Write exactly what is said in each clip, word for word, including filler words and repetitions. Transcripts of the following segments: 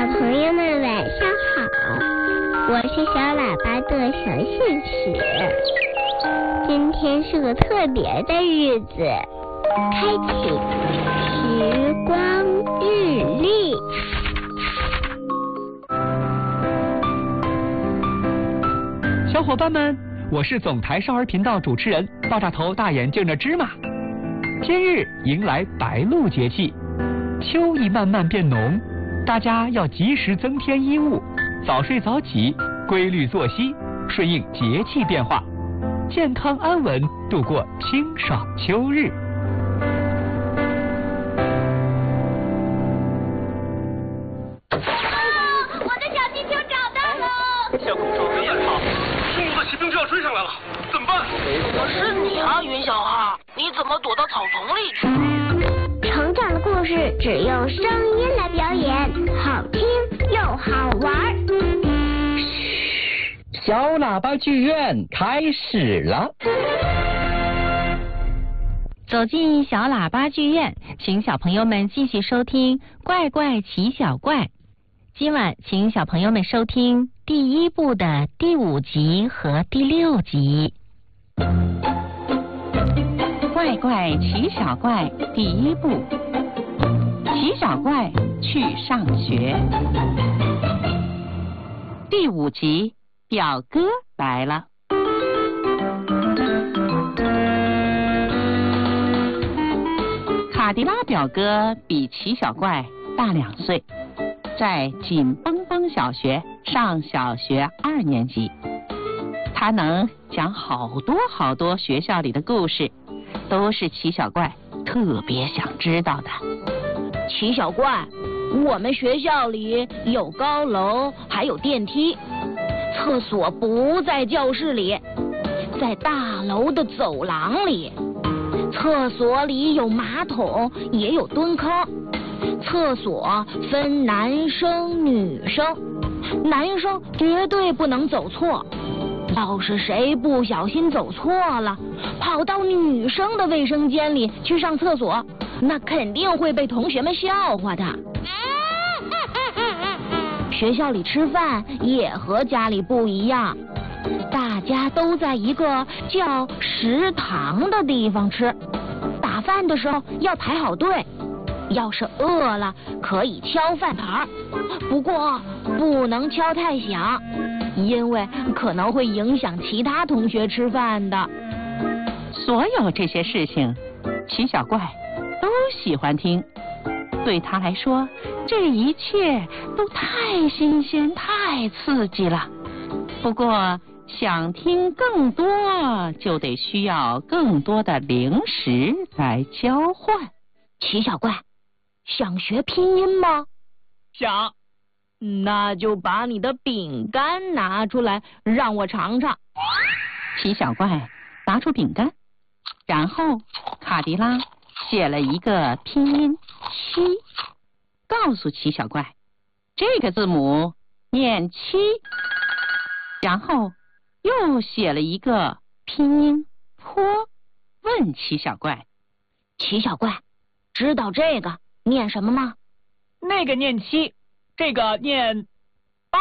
朋友们晚上好，我是小喇叭的小信使。今天是个特别的日子，开启时光日历。 小伙伴们，我是总台少儿频道主持人爆炸头大眼镜的芝麻。今日迎来白露节气，秋意慢慢变浓，大家要及时增添衣物，早睡早起，规律作息，顺应节气变化，健康安稳度过清爽秋日。 我的小气球找到了！ 小公主人也好，冲突的骑兵就要追上来了，怎么办？ 怎么是你啊，云小号？你怎么躲到草丛里去？ 成长的故事只用声音来表演，好听又好玩。 小喇叭剧院开始了。 走进小喇叭剧院，请小朋友们继续收听《怪怪奇小怪》。今晚请小朋友们收听第一部的第五集和第六集。怪怪奇小怪第一部，奇小怪去上学。第五集，表哥来了。卡迪拉表哥比奇小怪大两岁，在紧绷绷小学上小学二年级。他能讲好多好多学校里的故事，都是奇小怪特别想知道的。 奇小怪，我们学校里有高楼，还有电梯，厕所不在教室里，在大楼的走廊里。厕所里有马桶，也有蹲坑。厕所分男生女生，男生绝对不能走错。要是谁不小心走错了，跑到女生的卫生间里去上厕所，那肯定会被同学们笑话的。学校里吃饭也和家里不一样，大家都在一个叫食堂的地方吃。打饭的时候要排好队，要是饿了可以敲饭盘，不过不能敲太响，因为可能会影响其他同学吃饭的。 所有这些事情，奇小怪都喜欢听。对他来说，这一切都太新鲜、太刺激了。不过，想听更多，就得需要更多的零食来交换。 奇小怪，想学拼音吗？ 想。 那就把你的饼干拿出来，让我尝尝。 奇小怪拿出饼干，然后卡迪拉写了一个拼音七，告诉奇小怪，这个字母念七，然后又写了一个拼音坡，问奇小怪， 奇小怪，知道这个念什么吗？ 那个念七，这个念八。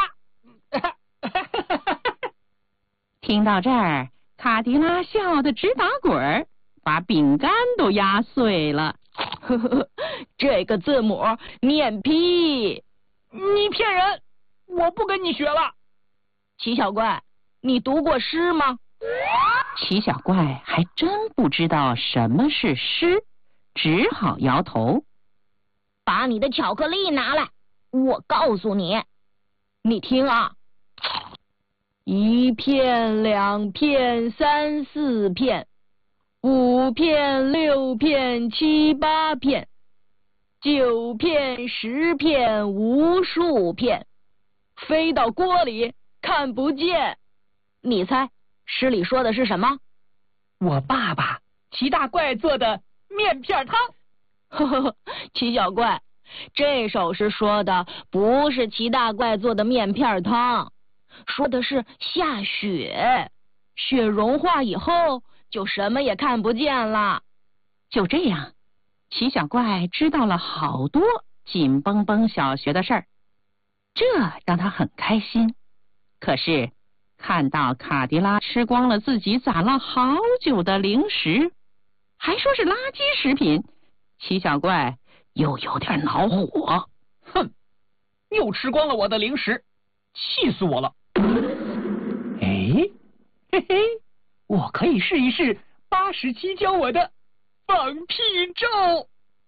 听到这儿，卡迪拉笑得直打滚，把饼干都压碎了。 呵呵，这个字母念 P。 你骗人，我不跟你学了。 奇小怪，你读过诗吗？ 奇小怪还真不知道什么是诗，只好摇头。 把你的巧克力拿来，我告诉你。你听啊，一片两片三四片，五片六片七八片，九片十片无数片，飞到锅里看不见。你猜诗里说的是什么？ 我爸爸齐大怪做的面片汤。 呵呵，齐小怪，这首诗说的不是齐大怪做的面片汤，说的是下雪，雪融化以后就什么也看不见了。 就这样，齐小怪知道了好多紧绷绷小学的事儿。 这让他很开心。可是看到卡迪拉吃光了自己攒了好久的零食，还说是垃圾食品，奇小怪又有点恼火。 哼，又吃光了我的零食，气死我了！哎，嘿嘿，我可以试一试八十七教我的放屁咒。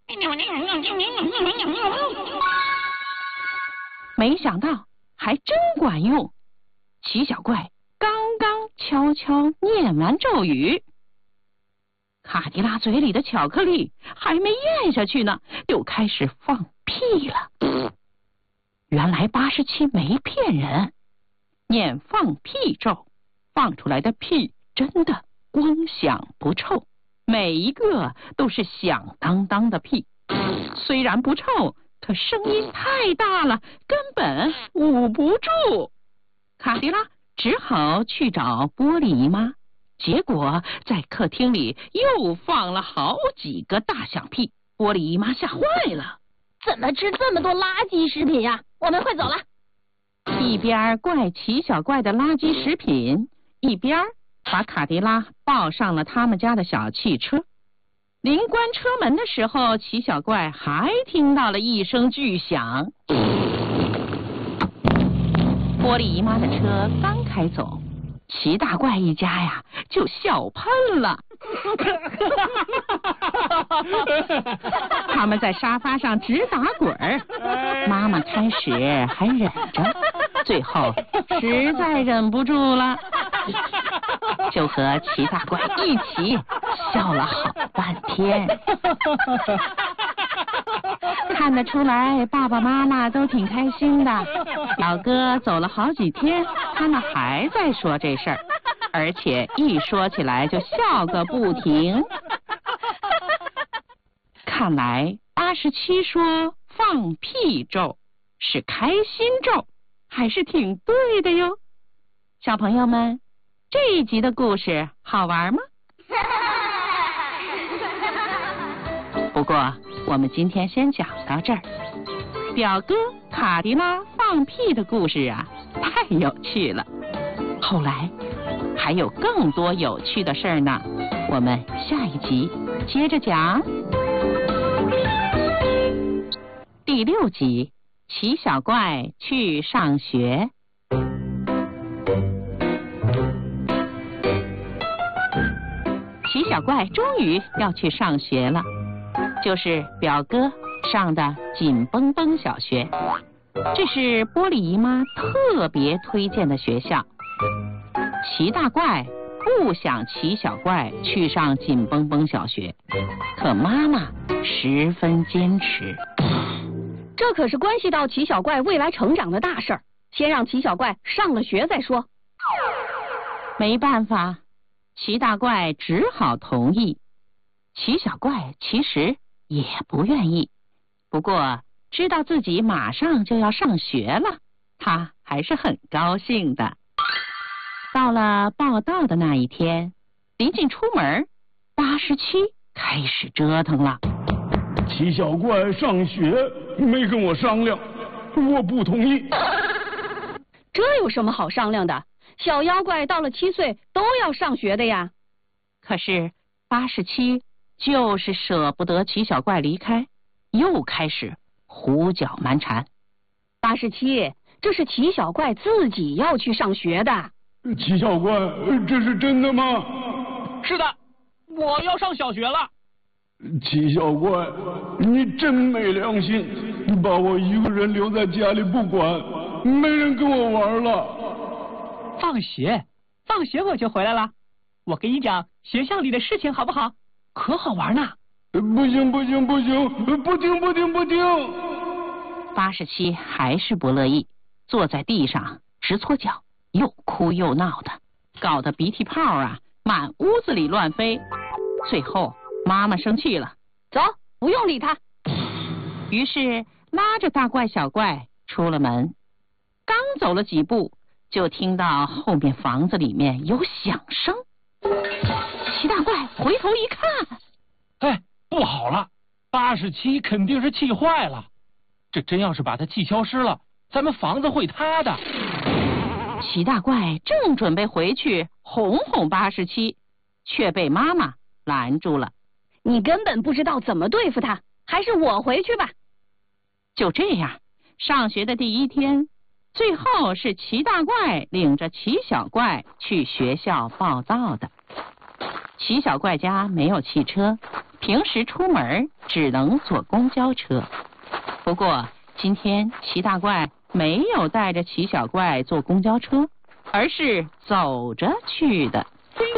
没想到还真管用。奇小怪刚刚悄悄念完咒语，卡迪拉嘴里的巧克力还没咽下去呢，就开始放屁了。原来八十七没骗人，念放屁咒，放出来的屁真的光响不臭，每一个都是响当当的屁。虽然不臭，可声音太大了，根本捂不住。卡迪拉只好去找玻璃姨妈，结果在客厅里又放了好几个大响屁，玻璃姨妈吓坏了。 怎么吃这么多垃圾食品呀？我们快走了。 一边怪奇小怪的垃圾食品，一边把卡迪拉抱上了他们家的小汽车。临关车门的时候，奇小怪还听到了一声巨响。玻璃姨妈的车刚开走，奇大怪一家呀就笑喷了。他们在沙发上直打滚儿，妈妈开始还忍着，最后实在忍不住了，就和奇大怪一起笑了好半天。看得出来，爸爸妈妈都挺开心的。老哥走了好几天，他们还在说这事儿，而且一说起来就笑个不停。看来八十七说放屁咒是开心咒，还是挺对的哟。小朋友们，这一集的故事好玩吗？不过我们今天先讲到这儿。表哥卡迪拉放屁的故事啊，太有趣了。后来还有更多有趣的事儿呢，我们下一集接着讲。第六集，奇小怪去上学。奇小怪终于要去上学了，就是表哥上的紧绷绷小学，这是玻璃姨妈特别推荐的学校。奇大怪不想奇小怪去上紧绷绷小学，可妈妈十分坚持。 这可是关系到奇小怪未来成长的大事儿，先让奇小怪上了学再说。 没办法，奇大怪只好同意。奇小怪其实也不愿意，不过知道自己马上就要上学了，他还是很高兴的。到了报到的那一天，临近出门，八十七开始折腾了。 奇小怪上学没跟我商量，我不同意。 这有什么好商量的？小妖怪到了七岁都要上学的呀。 可是八十七就是舍不得奇小怪离开，又开始胡搅蛮缠。 八十七，这是奇小怪自己要去上学的。 奇小怪，这是真的吗？ 是的，我要上小学了。 奇小怪，你真没良心，把我一个人留在家里不管，没人跟我玩了。 放学，放学我就回来了。我给你讲学校里的事情好不好？可好玩呢。 不行不行不行，不听不听不听。 八十七还是不乐意，坐在地上直搓脚，又哭又闹的，搞得鼻涕泡啊满屋子里乱飞。最后妈妈生气了， 走，不用理他。 于是拉着大怪小怪出了门，刚走了几步，就听到后面房子里面有响声。齐大怪回头一看， 哎，不好了，八十七肯定是气坏了。这真要是把他气消失了， 咱们房子会塌的。 齐大怪正准备回去哄哄八十七，却被妈妈拦住了。 你根本不知道怎么对付他，还是我回去吧。 就这样，上学的第一天，最后是齐大怪领着齐小怪去学校报到的。齐小怪家没有汽车，平时出门只能坐公交车。不过今天齐大怪没有带着齐小怪坐公交车，而是走着去的。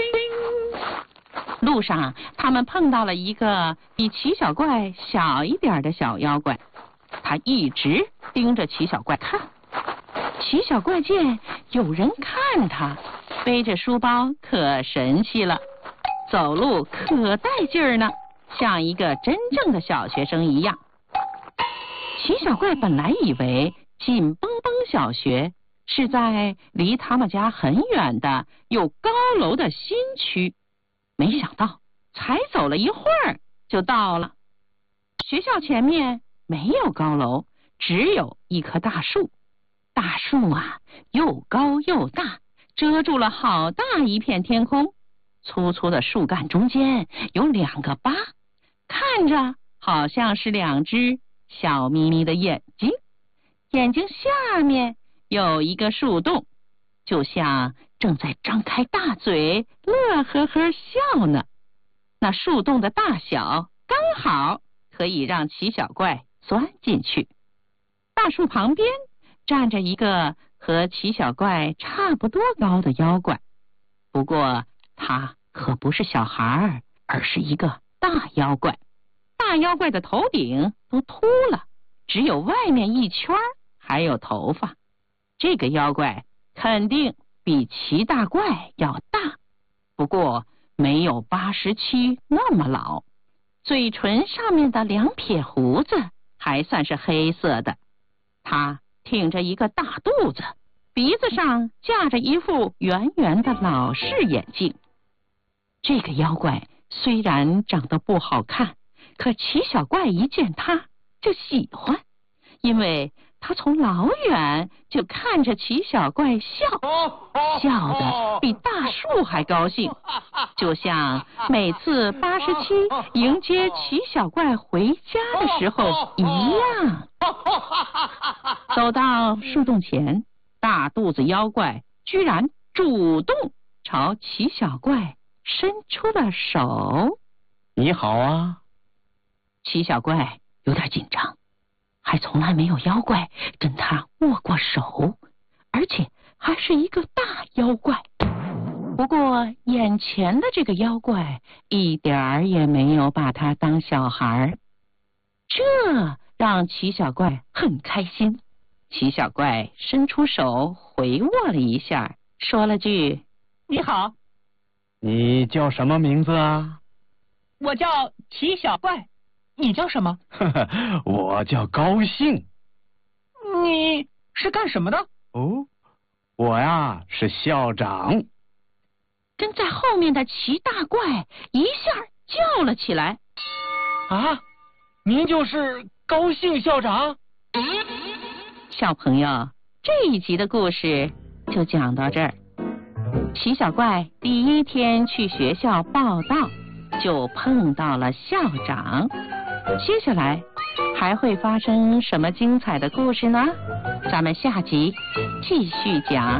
路上他们碰到了一个比齐小怪小一点的小妖怪，他一直盯着齐小怪看。齐小怪见有人看他，背着书包可神气了，走路可带劲儿呢，像一个真正的小学生一样。齐小怪本来以为紧绷绷小学是在离他们家很远的有高楼的新区，没想到才走了一会儿就到了。学校前面没有高楼，只有一棵大树。大树啊，又高又大，遮住了好大一片天空。粗粗的树干中间有两个疤，看着好像是两只小眯眯的眼睛。眼睛下面有一个树洞，就像正在张开大嘴乐呵呵笑呢。那树洞的大小刚好可以让齐小怪钻进去。大树旁边站着一个和齐小怪差不多高的妖怪，不过他可不是小孩，而是一个大妖怪。大妖怪的头顶都秃了，只有外面一圈还有头发。这个妖怪肯定比齐大怪要大，不过没有八十七那么老。嘴唇上面的两撇胡子还算是黑色的。他挺着一个大肚子，鼻子上架着一副圆圆的老式眼镜。这个妖怪虽然长得不好看，可齐小怪一见他就喜欢，因为他从老远就看着齐小怪笑，笑得比大树还高兴，就像每次八十七迎接齐小怪回家的时候一样。走到树洞前，大肚子妖怪居然主动朝齐小怪伸出了手。 你好啊。 齐小怪有点紧张，还从来没有妖怪跟他握过手，而且还是一个大妖怪。不过眼前的这个妖怪一点儿也没有把他当小孩，这让齐小怪很开心。齐小怪伸出手回握了一下，说了句： 你好。 你叫什么名字啊？ 我叫齐小怪。你叫什么？ 我叫高兴。 你是干什么的？ 哦，我呀是校长。 跟在后面的齐大怪一下叫了起来： 啊，您就是高兴校长？ 小朋友，这一集的故事就讲到这儿。齐小怪第一天去学校报到，就碰到了校长。接下来还会发生什么精彩的故事呢？咱们下集继续讲。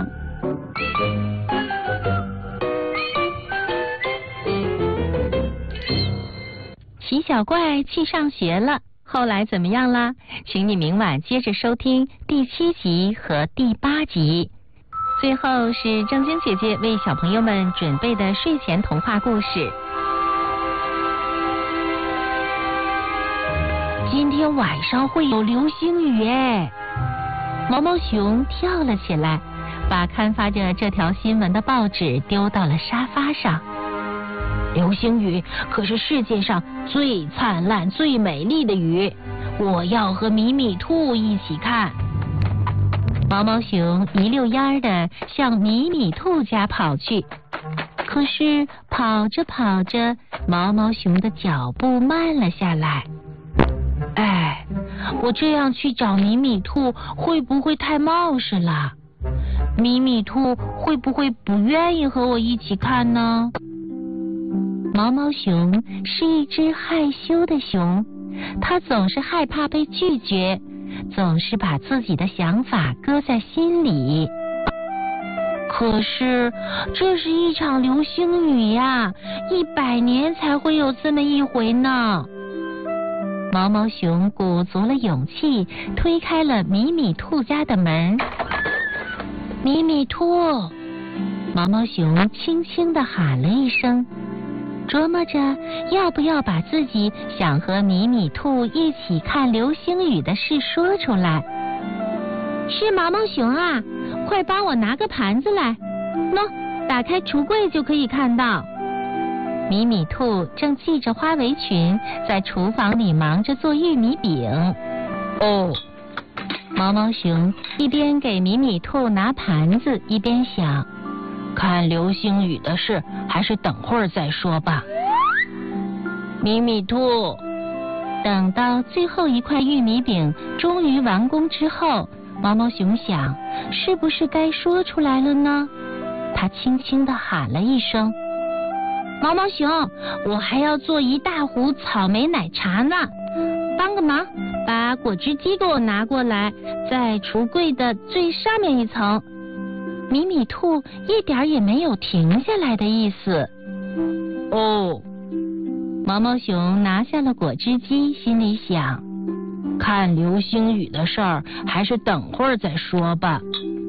齐小怪去上学了，后来怎么样啦？请你明晚接着收听第七集和第八集。最后是正晶姐姐为小朋友们准备的睡前童话故事。今天晚上会有流星雨哎！毛毛熊跳了起来，把刊发着这条新闻的报纸丢到了沙发上。流星雨可是世界上最灿烂、最美丽的雨，我要和米米兔一起看。毛毛熊一溜烟的向米米兔家跑去，可是跑着跑着，毛毛熊的脚步慢了下来。哎， 我这样去找米米兔会不会太冒失了？米米兔会不会不愿意和我一起看呢？毛毛熊是一只害羞的熊，它总是害怕被拒绝，总是把自己的想法搁在心里。可是这是一场流星雨呀，一百年才会有这么一回呢。毛毛熊鼓足了勇气，推开了米米兔家的门。米米兔，毛毛熊轻轻地喊了一声，琢磨着要不要把自己想和米米兔一起看流星雨的事说出来。是毛毛熊啊，快帮我拿个盘子来，喏，打开橱柜就可以看到。米米兔正系着花围裙，在厨房里忙着做玉米饼。哦，毛毛熊一边给米米兔拿盘子，一边想，看流星雨的事还是等会儿再说吧。米米兔，等到最后一块玉米饼终于完工之后，毛毛熊想，是不是该说出来了呢？他轻轻地喊了一声，毛毛熊，我还要做一大壶草莓奶茶呢，帮个忙，把果汁机给我拿过来，在橱柜的最上面一层。米米兔一点也没有停下来的意思。哦，毛毛熊拿下了果汁机，心里想，看流星雨的事儿还是等会儿再说吧。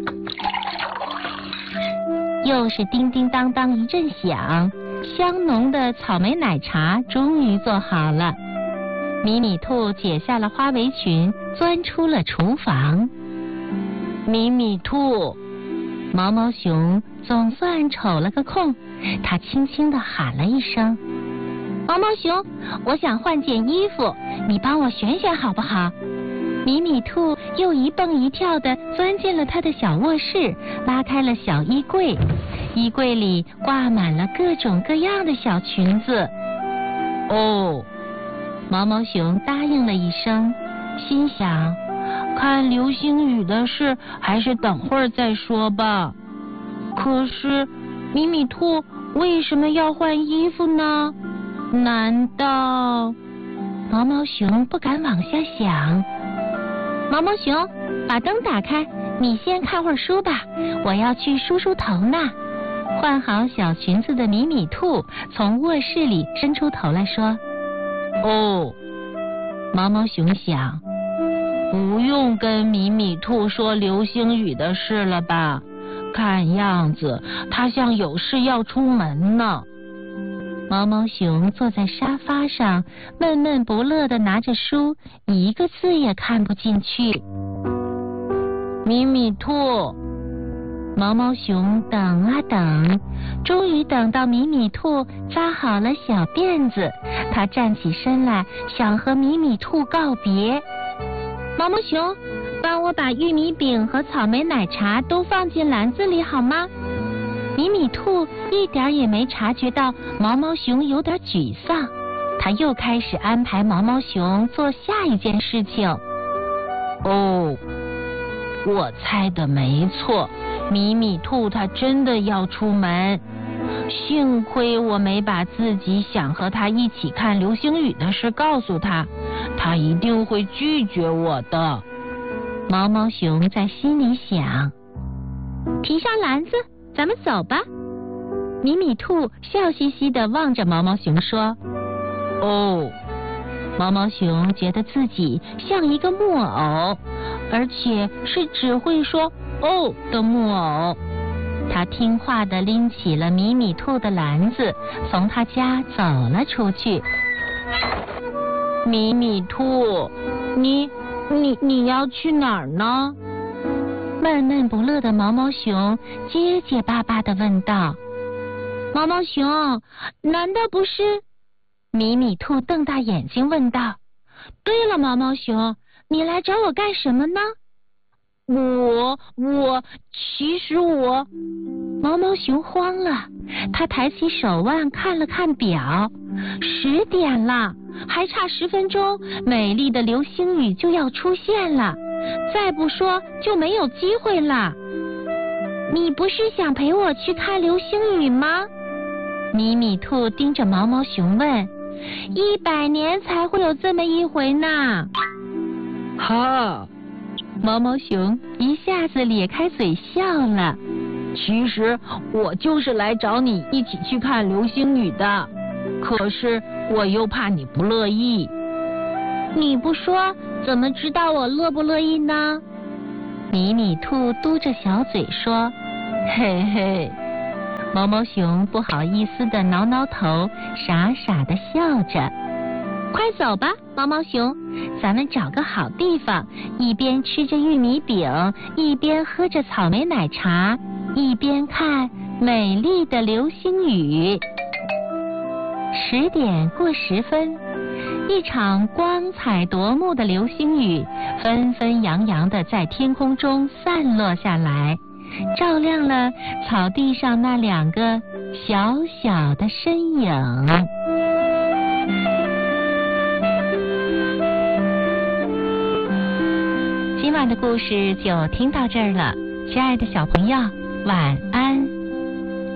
又是叮叮当当一阵响，香浓的草莓奶茶终于做好了。米米兔解下了花围裙，钻出了厨房。米米兔，毛毛熊总算瞅了个空，他轻轻地喊了一声，毛毛熊，我想换件衣服，你帮我选选好不好？米米兔又一蹦一跳地钻进了他的小卧室，拉开了小衣柜，衣柜里挂满了各种各样的小裙子。哦，毛毛熊答应了一声，心想，看流星雨的事还是等会儿再说吧。可是米米兔为什么要换衣服呢？难道……毛毛熊不敢往下想。毛毛熊，把灯打开，你先看会儿书吧，我要去梳梳头呢。换好小裙子的米米兔从卧室里伸出头来说，哦，毛毛熊想，不用跟米米兔说流星雨的事了吧，看样子他像有事要出门呢。毛毛熊坐在沙发上，闷闷不乐地拿着书，一个字也看不进去。米米兔，毛毛熊等啊等，终于等到米米兔扎好了小辫子，他站起身来，想和米米兔告别。毛毛熊，帮我把玉米饼和草莓奶茶都放进篮子里好吗？米米兔一点也没察觉到毛毛熊有点沮丧，他又开始安排毛毛熊做下一件事情。哦，我猜的没错，米米兔他真的要出门。幸亏我没把自己想和他一起看流星雨的事告诉他，他一定会拒绝我的。毛毛熊在心里想。提上篮子，咱们走吧。米米兔笑嘻嘻地望着毛毛熊说。哦，毛毛熊觉得自己像一个木偶，而且是只会说哦的木偶。他听话地拎起了米米兔的篮子，从他家走了出去。米米兔，你你你要去哪儿呢？闷闷不乐的毛毛熊结结巴巴地问道。毛毛熊，难道不是？米米兔瞪大眼睛问道。对了，毛毛熊，你来找我干什么呢？ 我我其实我……毛毛熊慌了，他抬起手腕看了看表，十点了，还差十分钟，美丽的流星雨就要出现了，再不说就没有机会了。你不是想陪我去看流星雨吗？米米兔盯着毛毛熊问。一百年才会有这么一回呢。 哈， 毛毛熊一下子咧开嘴笑了。 其实我就是来找你一起去看流星雨的，可是我又怕你不乐意。 你不说，怎么知道我乐不乐意呢？ 米米兔嘟着小嘴说：“嘿嘿。”毛毛熊不好意思地挠挠头，傻傻地笑着。快走吧，毛毛熊，咱们找个好地方，一边吃着玉米饼，一边喝着草莓奶茶，一边看美丽的流星雨。十点过十分，一场光彩夺目的流星雨纷纷扬扬地在天空中散落下来，照亮了草地上那两个小小的身影。今晚的故事就听到这儿了，亲爱的小朋友，晚安。